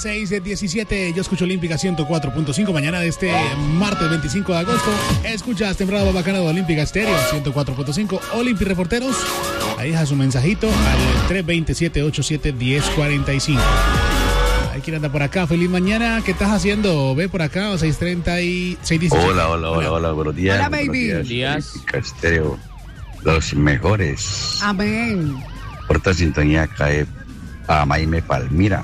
6:17, yo escucho Olímpica 104.5. Mañana de este martes 25 de agosto, escuchas temporada bacana de Olímpica Estéreo 104.5. Olympi Reporteros, ahí deja su mensajito al 327-87-1045. Hay quien anda por acá. Feliz mañana. ¿Qué estás haciendo? Ve por acá, 6:30 y 6:17. Hola, buenos días. Hola, baby. Buenos días. Olímpica Estéreo, los mejores. Amén. Porta sintonía cae a Maime Palmira,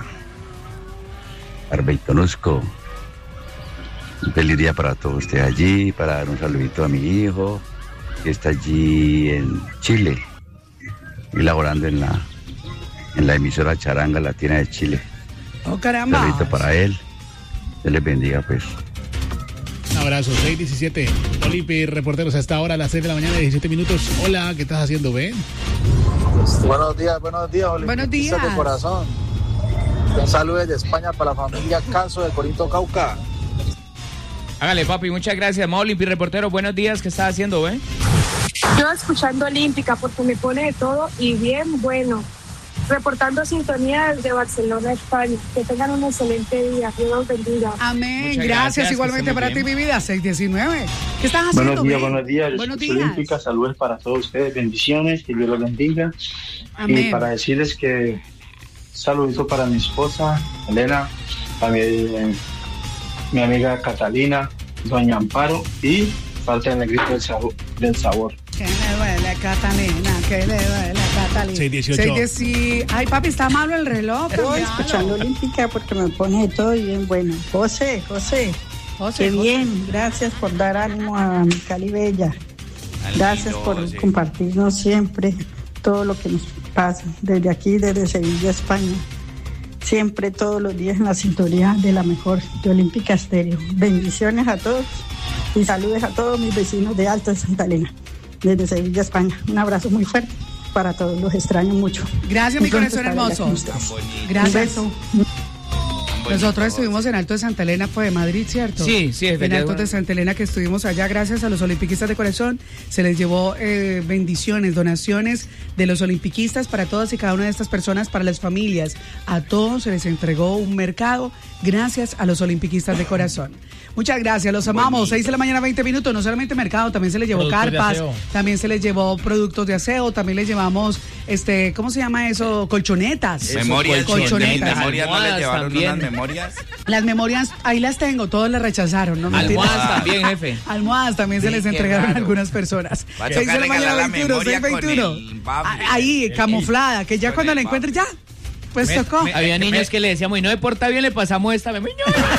Arbeitonusco. Un feliz día para todos ustedes allí, para dar un saludito a mi hijo, que está allí en Chile y laborando en la emisora Charanga Latina de Chile. Oh, caramba. Un saludito para él. Dios les bendiga, pues. Un abrazo, 6:17. Olympi Reporteros, hasta ahora a las 6 de la mañana, 17 minutos. Hola, ¿qué estás haciendo, Ben? Buenos días, Buenos días. de corazón. Un saludo desde España para la familia Canso de Corinto, Cauca. Hágale, papi, muchas gracias. Olympi Reportero, buenos días, ¿qué estás haciendo, Ben? Yo escuchando Olímpica porque me pone de todo y bien bueno. Reportando sintonía desde Barcelona, España. Que tengan un excelente día. Dios los bendiga. Amén. Muchas gracias igualmente para ti, mi vida. 6:19. ¿Qué estás haciendo? Buenos días. Buenos días. Olímpica, saludos para todos ustedes. Bendiciones, que Dios los bendiga. Amén. Y para decirles que saludito para mi esposa, Elena, para mi amiga Catalina, doña Amparo y parte del negrito del sabor. Que le duele, Catalina, que le duele, Catalina. 6:18. Ay, papi, está malo el reloj. Estoy escuchando Olímpica porque me pone de todo bien bueno. José, qué bien. Gracias por dar ánimo a mi Cali Bella. Gracias por compartirnos siempre todo lo que nos pasa. Desde aquí, desde Sevilla, España. Siempre, todos los días en la sintonía de la mejor de Olímpica Estéreo. Bendiciones a todos y saludos a todos mis vecinos de Alto de Santa Elena, desde Sevilla, España. Un abrazo muy fuerte para todos, los extraño mucho. Gracias, mi corazón hermoso. Gracias. Un beso. Nosotros estuvimos en Alto de Santa Elena, fue de Madrid, ¿cierto? Sí, es en Alto de Santa Elena, que estuvimos allá, gracias a los olimpiquistas de corazón, se les llevó bendiciones, donaciones de los olimpiquistas para todas y cada una de estas personas, para las familias. A todos se les entregó un mercado gracias a los olimpiquistas de corazón. Muchas gracias, los amamos. 6 de la mañana, 20 minutos. No solamente mercado, también se les llevó carpas, también se les llevó productos de aseo, también les llevamos, ¿cómo se llama eso? Colchonetas. Colchonetas. Memorias, ¿no les llevaron también. unas memorias? Las memorias, ahí las tengo, todas las rechazaron, ¿no? Almohadas también, jefe. Almohadas también se les entregaron a algunas personas. 6 de la mañana, 21, 6:21. Ahí, camuflada, que ya cuando la encuentres, ya. Pues tocó. Había niños que le decíamos, y no me porta bien, le pasamos esta. No.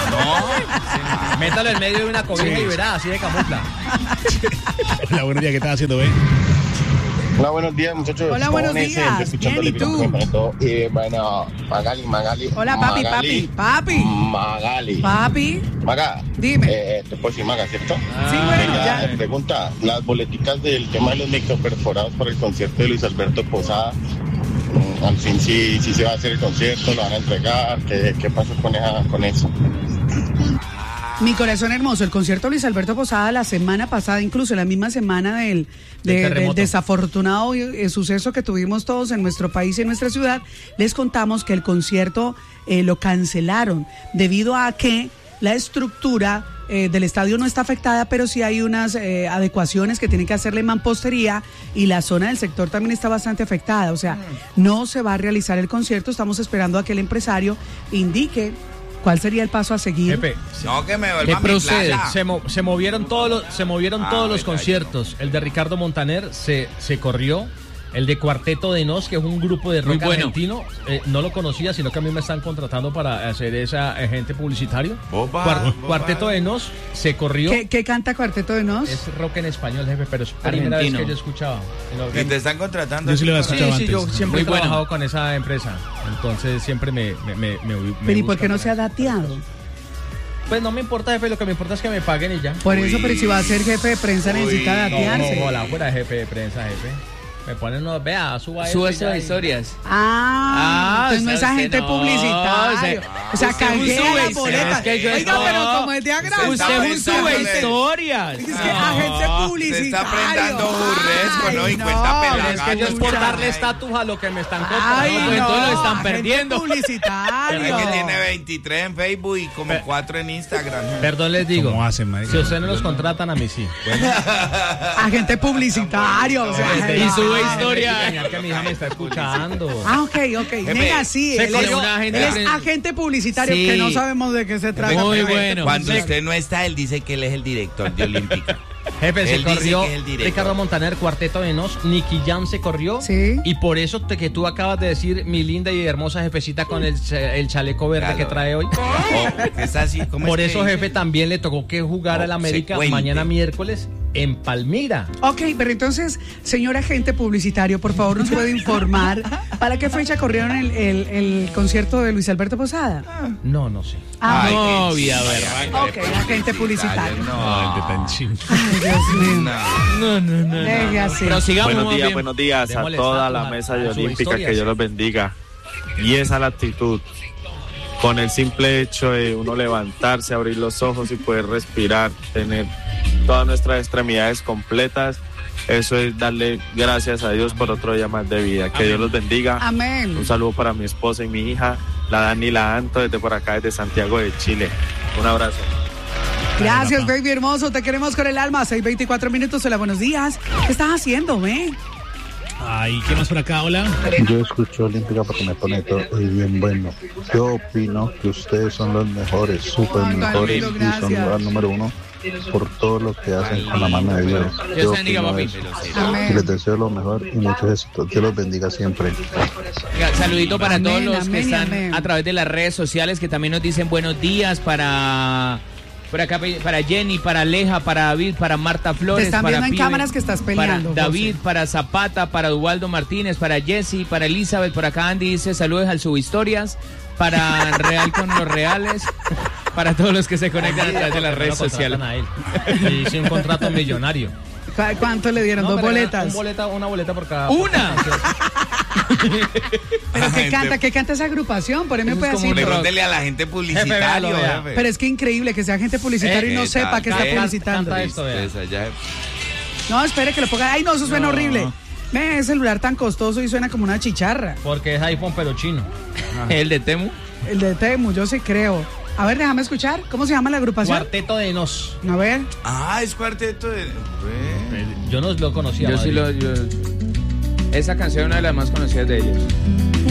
Métalo en medio de una cobija y verá, así de camufla. Hola, buenos días, ¿qué estás haciendo, Ben? Hola, buenos días, muchachos. Hola, buenos días. Bien, ¿y tú? Bueno, Magali. Hola, papi. Magali. Papi. Maga. Dime. Te puedo decir Maga, ¿cierto? Sí, bueno, ya. Pregunta, las boleticas del tema de los microperforados para el concierto de Luis Alberto Posada, al fin sí se va a hacer el concierto, lo van a entregar, ¿qué pasó con eso? Mi corazón hermoso, el concierto Luis Alberto Posada la semana pasada, incluso la misma semana del desafortunado suceso que tuvimos todos en nuestro país y en nuestra ciudad, les contamos que el concierto lo cancelaron debido a que la estructura del estadio no está afectada, pero sí hay unas adecuaciones que tienen que hacerle mampostería y la zona del sector también está bastante afectada. O sea, no se va a realizar el concierto, estamos esperando a que el empresario indique cuál sería el paso a seguir. Pepe, no, que me vuelva ¿Qué procede? Se movieron todos los conciertos. El de Ricardo Montaner se corrió. El de Cuarteto de Nos, que es un grupo de rock argentino, no lo conocía, sino que a mí me están contratando para hacer esa agente publicitario. Cuarteto de Nos se corrió. ¿Qué canta Cuarteto de Nos? Es rock en español, jefe, pero es la primera vez que yo escuchaba. ¿Y te están contratando? Yo sí lo he escuchado antes. Sí, yo siempre he trabajado con esa empresa, entonces siempre me Pero ¿y por qué no se ha dateado? Pues no me importa, jefe, lo que me importa es que me paguen y ya. Por eso, pero si va a ser jefe de prensa necesita datearse. No, ojalá fuera jefe de prensa, jefe. Me ponen unos, vea, suba esas historias. Entonces no es agente publicitario. O sea, canjea las boletas. Oiga, pero como es de agrado. Usted es un sube historias. Es que agente publicitario. Se está prendando burresco, ¿no? Y cuenta pelagatos. Es que yo es por darle estatus a lo que me están contando. Pues entonces lo están perdiendo. Publicitario. Es que tiene 23 en Facebook y como 4 en Instagram. Perdón, les digo. ¿Cómo hacen, marica? Si ustedes no los contratan, a mí sí. Bueno. Agente publicitario. O sea, y sube historia. Que mi hija me está escuchando. Ok. Nega, sí. Él es agente publicitario, que no sabemos de qué se trata. Muy bueno. Cuando usted no está, él dice que él es el director de Olímpica. Jefe, se Él corrió dice que es el director. Ricardo Montaner, Cuarteto de Nos, Nicky Jam se corrió. Sí. Y por eso que tú acabas de decir, mi linda y hermosa jefecita con el chaleco verde que trae hoy. Está así, Por eso, jefe, también le tocó que jugar al América mañana miércoles en Palmira. Ok, pero entonces, señor agente publicitario, por favor, ¿nos puede informar para qué fecha corrieron el concierto de Luis Alberto Posada? No sé. No, vida, Ok, agente publicitario. No, tan chino. Ay, Dios mío. No. Deje así. Pero sigamos Buenos días a toda la mesa de Olímpica, que Dios los bendiga. Y esa es la actitud. Con el simple hecho de uno levantarse, abrir los ojos y poder respirar, tener todas nuestras extremidades completas, eso es darle gracias a Dios por otro día más de vida. Que Dios los bendiga. Amén. Un saludo para mi esposa y mi hija, la Dani y la Anto, desde por acá, desde Santiago de Chile. Un abrazo. Gracias, baby hermoso, te queremos con el alma. 6:24 minutos, hola, buenos días. ¿Qué estás haciendo, Ay, ¿qué más por acá? Hola. Yo escucho Olímpica porque me pone todo bien bueno. Yo opino que ustedes son los mejores, súper mejores, y son el número uno por todo lo que hacen con la mano de Dios. Yo opino eso. Y les deseo lo mejor y mucho éxito. Dios los bendiga siempre. Saludito para todos los que están a través de las redes sociales, que también nos dicen buenos días, por acá, para Jenny, para Aleja, para David, para Marta Flores. Te están para viendo en Pibe, cámaras que estás peleando. Para David, José. para Zapata, para Eduardo Martínez, para Jessy, para Elizabeth. Por acá Andy dice saludos al Subhistorias. Para Real con los Reales. Para todos los que se conectan a través de las redes sociales. Y hice un contrato millonario. ¿Cuánto le dieron? ¿2 boletas? Una boleta por cada. ¡Una! Pero ¿qué canta esa agrupación? Por ahí me puede decir. Pregúntele a la gente publicitario. Pero es que increíble que sea gente publicitario y no sepa que está publicitando. No, espere que lo ponga. Ay, no, eso suena horrible. Ve ese celular tan costoso y suena como una chicharra. Porque es iPhone pero chino. ¿El de Temu? El de Temu, yo sí creo. A ver, déjame escuchar. ¿Cómo se llama la agrupación? Cuarteto de Nos. A ver. Es Cuarteto de... Yo no lo conocía. Esa canción es una de las más conocidas de ellos.